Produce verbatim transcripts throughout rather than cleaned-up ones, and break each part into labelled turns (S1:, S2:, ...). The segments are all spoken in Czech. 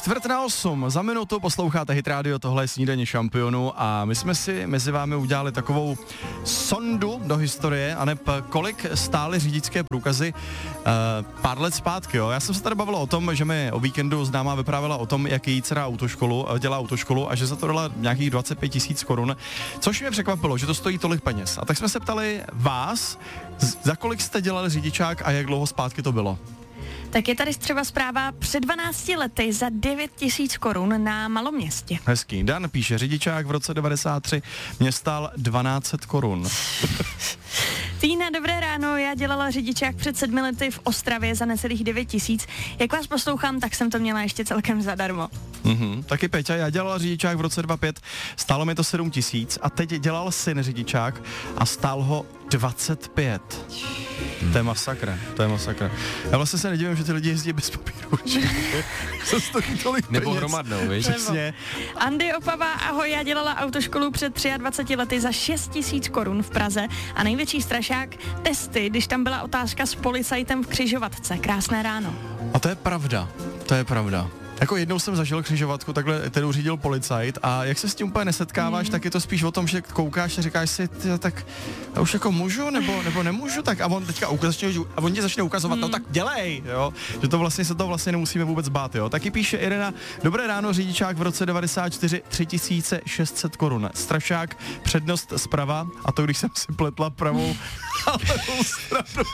S1: Čtvrt na osm, za minutu posloucháte Hit Radio, tohle je Snídaně šampionů a my jsme si mezi vámi udělali takovou sondu do historie, aneb kolik stály řidičské průkazy uh, pár let zpátky, jo. Já jsem se tady bavil o tom, že mi o víkendu známá vyprávěla o tom, jak její dcera autoškolu, dělá autoškolu a že za to dala nějakých dvacet pět tisíc korun, což mě překvapilo, že to stojí tolik peněz. A tak jsme se ptali vás, za kolik jste dělali řidičák a jak dlouho zpátky to bylo.
S2: Tak je tady třeba zpráva před dvanácti lety za devět tisíc korun na Maloměstě.
S1: Hezký. Dan píše, řidičák v roce devadesát tři mě stál dvanáct set korun.
S2: Týna, dobré ráno, já dělala řidičák před sedmi lety v Ostravě za necelých devět tisíc. Jak vás poslouchám, tak jsem to měla ještě celkem zadarmo.
S1: Mhm, taky Peťa, já dělala řidičák v roce dvacet pět, stálo mi to sedm tisíc a teď dělal syn řidičák a stál ho dvacet pět. Hmm. To je masakra, to je masakra. Já vlastně se nedivím, že ty lidi jezdí bez papíru, že se stojí tolik
S3: nebo
S1: peněz.
S3: hromadnou, víš?
S1: Přesně.
S2: Andy Opava, ahoj, já dělala autoškolu před dvaceti třemi lety za šest tisíc korun v Praze a největší strašák testy, když tam byla otázka s policajtem v křižovatce. Krásné ráno.
S1: A to je pravda, to je pravda. Jako jednou jsem zažil křižovatku, takhle kterou řídil policajt a jak se s tím úplně nesetkáváš, mm. tak je to spíš o tom, že koukáš a říkáš si, ty, tak já už jako můžu nebo, nebo nemůžu, tak a on teďka začne, a on ti začne ukazovat, mm. no tak dělej, jo, že to vlastně se to vlastně nemusíme vůbec bát, jo. Taky píše Irena, dobré ráno, řidičák v roce devadesát čtyři, tři tisíce šest set korun, strašák, přednost zprava a to, když jsem si pletla pravou a levou stranu.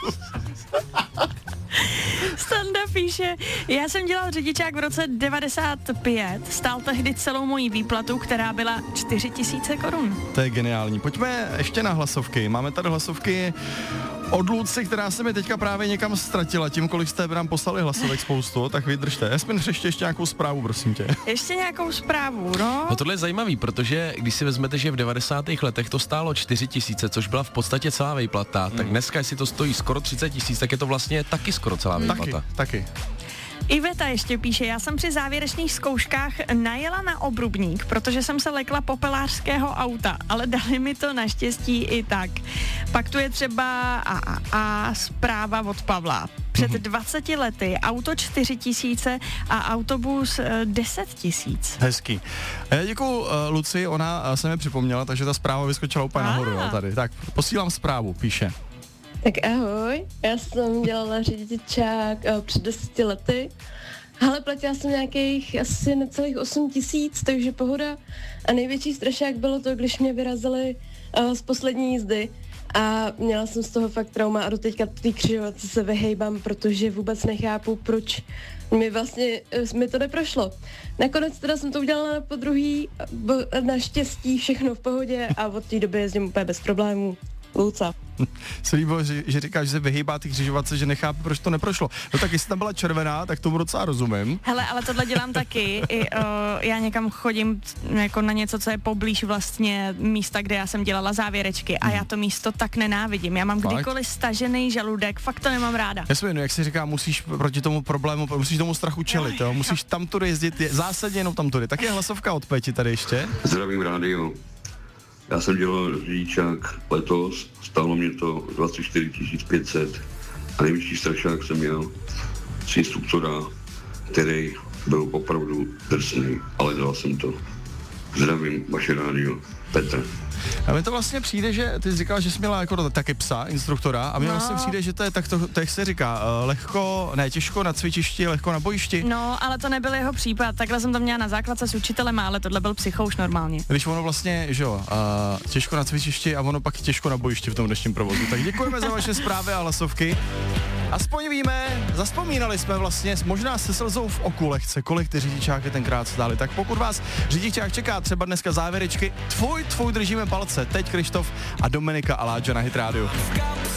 S2: Standa píše, já jsem dělal řidičák v roce devadesát pět, stál tehdy celou moji výplatu, která byla čtyři tisíce korun.
S1: To je geniální. Pojďme ještě na hlasovky. Máme tady hlasovky od Luci, která se mi teďka právě někam ztratila tím, kolik jste nám poslali hlasovek spoustu, tak vydržte. Jasmin, ještě ještě nějakou zprávu, prosím tě.
S2: Ještě nějakou zprávu, no?
S3: No tohle je zajímavý, protože když si vezmete, že v devadesátých letech to stálo čtyři tisíce, což byla v podstatě celá výplata, hmm. tak dneska, jestli to stojí skoro třicet tisíc, tak je to vlastně taky skoro celá výplata.
S1: Taky, taky.
S2: Iveta ještě píše, já jsem při závěrečných zkouškách najela na Obrubník, protože jsem se lekla popelářského auta, ale dali mi to naštěstí i tak. Pak tu je třeba a, a, a zpráva od Pavla. Před dvaceti lety auto čtyři tisíce a autobus deset tisíc.
S1: Hezký. Já děkuju uh, Luci, ona uh, se mi připomněla, takže ta zpráva vyskočila úplně nahoru, jo, tady. Tak, posílám zprávu, píše.
S4: Tak ahoj, já jsem dělala řidičák uh, před deseti lety, ale platila jsem nějakých asi necelých osm tisíc, takže pohoda. A největší strašák bylo to, když mě vyrazili uh, z poslední jízdy a měla jsem z toho fakt trauma a doteďka té křižovatce se vyhejbám, protože vůbec nechápu, proč mi vlastně uh, mi to neprošlo. Nakonec teda jsem to udělala na podruhý, naštěstí všechno v pohodě a od té doby jezdím úplně bez problémů. Luca.
S1: Se líbilo, že, že říkáš, že se vyhýbá ty křižovatce, že nechápe, proč to neprošlo. No tak jestli tam byla červená, tak tomu docela rozumím.
S2: Hele, ale tohle dělám taky. I, uh, já někam chodím jako na něco, co je poblíž vlastně místa, kde já jsem dělala závěrečky a já to místo tak nenávidím. Já mám
S1: fakt?
S2: Kdykoliv stažený žaludek, fakt to nemám ráda.
S1: Jasně, no, jak si říká, musíš proti tomu problému, musíš tomu strachu čelit, jo? Musíš tam tudy jezdit, je, zásadně jenom tam tudy. Tak je hlasovka od Peti tady ještě.
S5: Zdravím rádio. Já jsem dělal řidičák letos, stálo mě to dvacet čtyři tisíc pět set a největší strašák jsem měl z instruktora, který byl opravdu drsný, ale dal jsem to. Zdravím, vaše rádio, Petr.
S1: A mi to vlastně přijde, že ty jsi říkal, že jsi měla jako taky psa, instruktora, a mně no. vlastně přijde, že to je tak, to, tak se říká, uh, lehko, ne těžko na cvičišti, lehko na bojišti.
S2: No, ale to nebyl jeho případ, takhle jsem to měla na základce s učitelem, ale tohle byl psychouš normálně.
S1: Když ono vlastně, že jo, uh, těžko na cvičišti a ono pak těžko na bojišti v tom dnešním provozu. Tak děkujeme za vaše zprávy a hlasovky. Aspoň víme, zaspomínali jsme vlastně, možná se slzou v oku lehce, kolik ty řidičáky tenkrát stály. Tak pokud vás řidičák čeká třeba dneska závěrečky, tvůj, tvůj držíme palce. Teď Krištof a Dominika Aláča na Hit Radio.